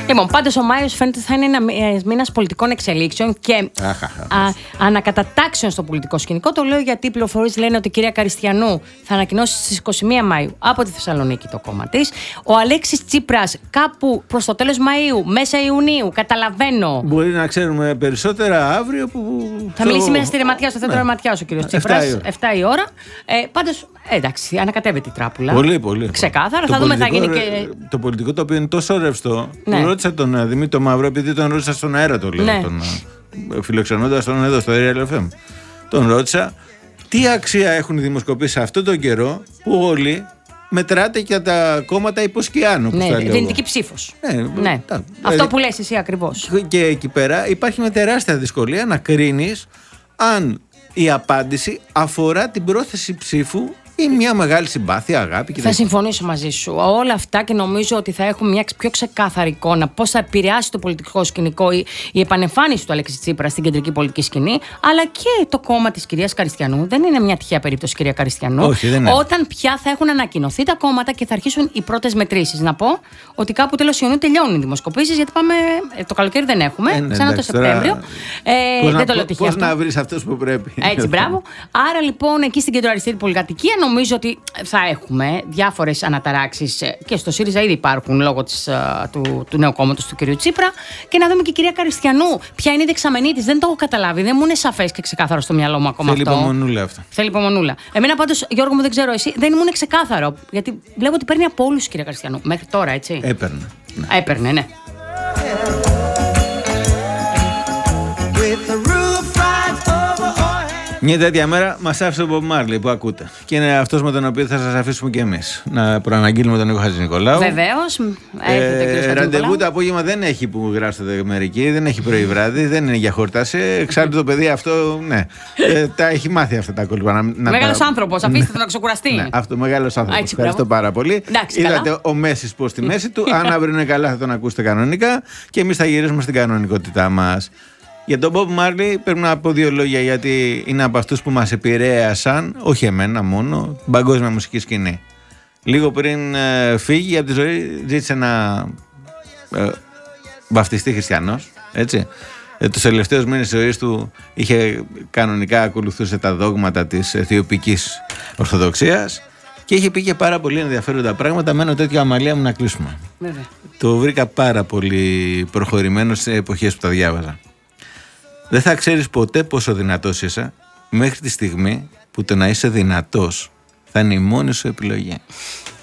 Λοιπόν, πάντως ο Μάιος φαίνεται θα είναι ένα μήνας πολιτικών εξελίξεων και ανακατατάξεων στο πολιτικό σκηνικό. Το λέω γιατί οι πληροφορίες λένε ότι η κυρία Καριστιανού θα ανακοινώσει στις 21 Μαΐου από τη Θεσσαλονίκη το κόμμα της. Ο Αλέξης Τσίπρας κάπου προς το τέλος Μαΐου, μέσα Ιουνίου, καταλαβαίνω. Μπορεί να ξέρουμε περισσότερα αύριο που. Θα μιλήσει μέσα στη Ρεματιά, στο θέατρο Ρεματιάς ο κύριος Τσίπρας. 7 η ώρα. Πάντως, εντάξει, ανακατεύεται η τράπουλα. Πολύ. Ξεκάθαρα. Θα δούμε, θα γίνει και. Το πολιτικό το οποίο είναι τόσο ρευστό. Ναι. Ρώτησα τον Δημήτρη Μαύρο, επειδή τον ρώτησα στον αέρα, το λέω. Ναι. Φιλοξενώντας τον εδώ στο Real FM. Τον ρώτησα τι αξία έχουν οι δημοσκοπήσεις σε αυτόν τον καιρό που όλοι μετράτε και τα κόμματα υποσκιάνου. Ναι, δυνητική ψήφος. Ναι. Αυτό που λες εσύ ακριβώς. Και εκεί πέρα υπάρχει μια τεράστια δυσκολία να κρίνεις αν η απάντηση αφορά την πρόθεση ψήφου ή μια μεγάλη συμπάθεια, αγάπη. Θα συμφωνήσω μαζί σου. Όλα αυτά και νομίζω ότι θα έχουμε μια πιο ξεκάθαρη εικόνα πώς θα επηρεάσει το πολιτικό σκηνικό η επανεμφάνιση του Αλέξη Τσίπρα στην κεντρική πολιτική σκηνή, αλλά και το κόμμα της κυρίας Καριστιανού. Δεν είναι μια τυχαία περίπτωση, κυρία Καριστιανού. Όχι, δεν είναι. Όταν πια θα έχουν ανακοινωθεί τα κόμματα και θα αρχίσουν οι πρώτες μετρήσεις. Να πω ότι κάπου τέλος Ιουνίου τελειώνουν οι δημοσκοπήσεις, γιατί πάμε. Το καλοκαίρι δεν έχουμε. Ξανά το Σεπτέμβριο. Δεν το λέω τυχαία. Πώς να βρεις αυτούς που πρέπει. Έτσι, μπράβο. Άρα λοιπόν εκεί στην κεντροαριστερή πολυκατοικία νομίζω ότι θα έχουμε διάφορες αναταράξεις και στο ΣΥΡΙΖΑ ήδη υπάρχουν λόγω του νέου κόμματος του κ. Τσίπρα. Και να δούμε και η κυρία Καριστιανού ποια είναι η δεξαμενή της. Δεν το έχω καταλάβει. Δεν μου είναι σαφές και ξεκάθαρο στο μυαλό μου ακόμα. Θέλει υπομονούλα αυτό. Θέλει υπομονούλα. Εμένα πάντως, Γιώργο μου, δεν ξέρω εσύ, δεν ήμουν ξεκάθαρο. Γιατί βλέπω ότι παίρνει από όλους η κυρία Καριστιανού. Μέχρι τώρα, έτσι. Έπαιρνε, ναι. Μια τέτοια μέρα μας άφησε ο Bob Marley που ακούτε. Και είναι αυτός με τον οποίο θα σας αφήσουμε και εμείς. Να προαναγγείλουμε τον Νίκο Χατζηνικολάου. Βεβαίως. Ραντεβού το απόγευμα δεν έχει που γράψετε μερικοί, δεν έχει πρωί βράδυ, δεν είναι για χόρταση. Εξάλλου το παιδί αυτό, ναι. Τα έχει μάθει αυτά τα κόλπα. Μεγάλος άνθρωπος, αφήστε τον να ξεκουραστεί. Ναι, αυτό μεγάλος άνθρωπος. Ευχαριστώ πάρα πολύ. Είδατε ο Μέσης πως στη μέση του. Αν αύριο είναι καλά θα τον ακούσετε κανονικά και εμείς θα γυρίσουμε στην κανονικότητά μας. Για τον Bob Marley πρέπει να πω δύο λόγια, γιατί είναι από αυτούς που μας επηρέασαν, όχι εμένα μόνο, την παγκόσμια μουσική σκηνή. Λίγο πριν φύγει από τη ζωή ζήτησε να βαφτιστεί χριστιανός, έτσι. Τους τελευταίους μήνες της ζωής του κανονικά ακολουθούσε τα δόγματα της Αιθιοπικής Ορθοδοξίας και είχε πει και πάρα πολύ ενδιαφέροντα πράγματα. Μένω τέτοιο αμαλία μου να κλείσουμε. Βέβαια. Το βρήκα πάρα πολύ προχωρημένο σε εποχές που τα διάβαζα. Δεν θα ξέρεις ποτέ πόσο δυνατός είσαι μέχρι τη στιγμή που το να είσαι δυνατός θα είναι η μόνη σου επιλογή.